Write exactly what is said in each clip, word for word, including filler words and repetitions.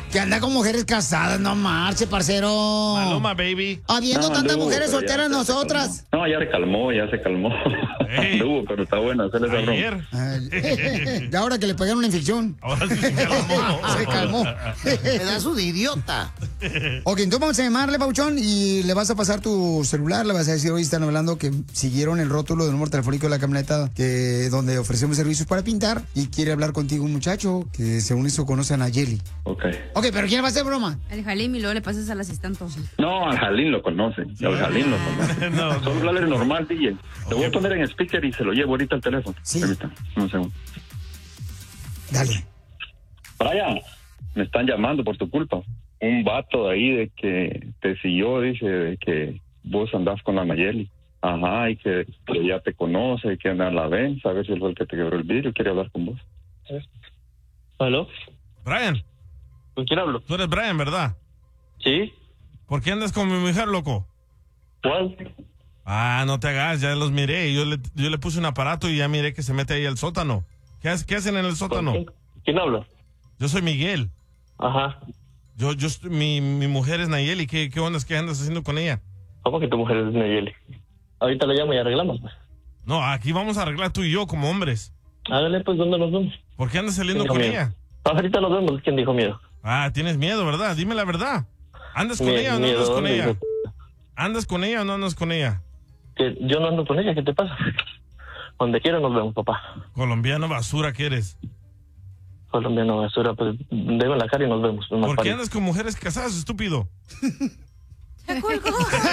Que anda con mujeres casadas, no marche, parcero. Maluma, baby. Habiendo No, tantas anduvo, mujeres pero solteras ya- ya se nosotras. calmó. No, ya se calmó, ya se calmó. Ey. Anduvo, pero está buena, se le sabrón. Ayer. Ay, de ahora que le pegaron una infección. Ahora sí se calmó. Se calmó. Pedazo de idiota. Ok, entonces vamos a llamarle, Pauchón, y le vas a pasar tu celular, le vas a decir, hoy están hablando que siguieron el rótulo del número telefónico de la camioneta que donde ofrecemos servicios para pintar y quiere hablar contigo un muchacho que según eso conoce a Nayeli. Ok. Ok, pero ¿quién va a hacer broma? Al Jalim y luego le pasas al asistente. No, al Jalín lo conoce. Al Jalín lo conoce. No, Solo hablarle normal, D J. Te voy a poner en speaker y se lo llevo ahorita al teléfono. Sí. Permítame, un segundo. Dale. Brian, me están llamando por tu culpa. Un vato de ahí de que te siguió, dice, de que vos andás con la Nayeli. Ajá, y que, que ya te conoce, y que anda en la venza, a ver si él fue el que te quebró el vidrio, quiere hablar con vos. ¿Aló? Brian, ¿Con quién hablo? tú eres Brian, ¿verdad? ¿Sí? ¿Por qué andas con mi mujer, loco? ¿Cuál? Ah, no te hagas, ya los miré. Yo le, yo le puse un aparato y ya miré que se mete ahí al sótano. ¿Qué, hace- qué hacen en el sótano? ¿Quién, quién habla? Yo soy Miguel. Ajá. Yo, yo, estoy- mi, mi mujer es Nayeli. ¿Qué, qué onda? ¿Qué andas haciendo con ella? ¿Cómo que tu mujer es Nayeli? Ahorita la llamo y arreglamos, pues. No, aquí vamos a arreglar tú y yo como hombres. Hágale, pues, ¿dónde nos vemos? ¿Por qué andas saliendo Tengo con miedo. ella? Ah, ahorita nos vemos. ¿Quién dijo miedo? Ah, tienes miedo, ¿verdad? Dime la verdad. ¿Andas con Mie- ella o no miedo, andas con ¿dónde ella? dijo? ¿Andas con ella o no andas con ella? Que yo no ando con ella, ¿qué te pasa? Donde quiera nos vemos, papá. Colombiano basura que eres. Colombiano basura, pues, debe en la cara y nos vemos. Pues, ¿Por qué malparido. andas con mujeres casadas, estúpido? Se colgó.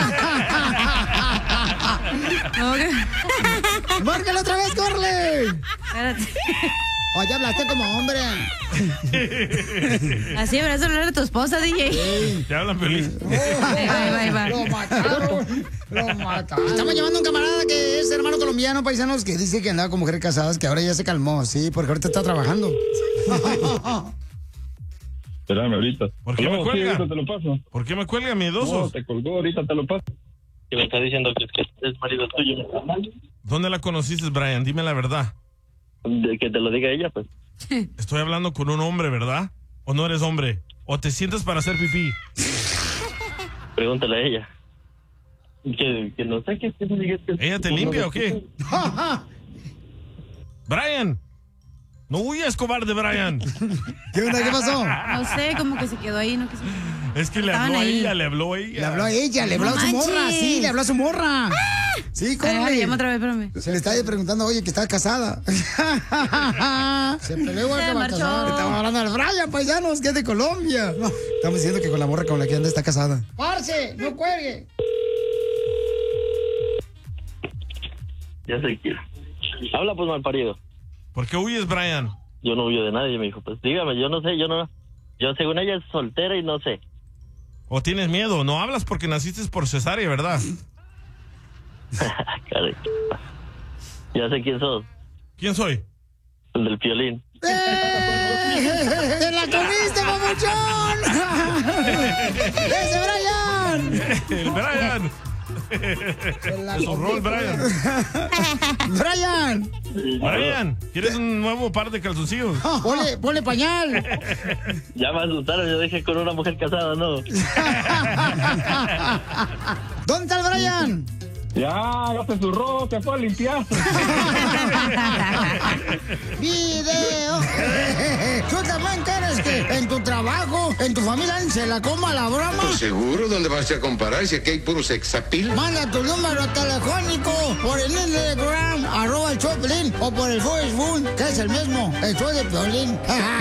¡Márcale otra vez, corre! Espérate. Oye, hablaste como hombre. Así deberías hablar de tu esposa, D J. Te hablan feliz. Ahí va, ahí va, ahí va. Lo mataron. Lo mataron. Estamos llamando a un camarada que es hermano colombiano, paisanos, que dice que andaba con mujeres casadas, que ahora ya se calmó, sí, porque ahorita está trabajando. Espérame ahorita. ¿Por qué Aló, me sí, cuelga? ahorita te lo paso. ¿Por qué me cuelga, No, miedosos? te colgó, ahorita te lo paso. Que me está diciendo que, que es marido tuyo. ¿Dónde la conociste, Brian? Dime la verdad. De que te lo diga ella, pues. Estoy hablando con un hombre, ¿verdad? ¿O no eres hombre? ¿O te sientas para hacer pipí? Pregúntale a ella. Que, que no sé qué que me digas que... ¿Ella te limpia o qué? Brian. No huyas, cobarde, Brian. ¿Qué onda? ¿Qué pasó? No sé, como que se quedó ahí, no quiso. Es que le Estaban habló a ahí. ella, le habló a ella. Le habló a ella, le habló No a su morra, manches. sí, le habló a su morra. Sí, Ay, corre. llama otra vez, espérame. Se le está preguntando, oye, que está casada. Se peleó igual Se que marchó. Baltasar. Estamos hablando del Brian, paisanos, que es de Colombia. Estamos diciendo que con la morra con la que anda está casada. ¡Parce! ¡No cuelgue! Ya sé quién. Habla, pues, malparido. ¿Por qué huyes, Brian? Yo no huyo de nadie, me dijo. Pues dígame, yo no sé, yo no... Yo según ella es soltera y no sé. ¿O tienes miedo? No hablas porque naciste por cesárea, ¿verdad? Caray. Ya sé quién sos. ¿Quién soy? El del piolín. ¡Eh! ¡Te la comiste, papuchón! ¡Ese Brian! El Brian. ¡Te la Se zurró el comiste. Brian. ¡Brian! Brian, ¿quieres un nuevo par de calzoncillos? Ponle, ponle pañal. Ya me asustaron, yo dije con una mujer casada, ¿no? ¿Dónde está el Brian? Ya, ya se zurró, se fue a limpiar. ¡Video! ¿Tú también quieres que en tu trabajo, en tu familia, se la coma la broma? Pues seguro, ¿dónde vas a comparar si aquí hay puro sexapil? Manda tu número telefónico por el Instagram, arroba el Choplin, o por el Facebook, que es el mismo, el show de Piolín.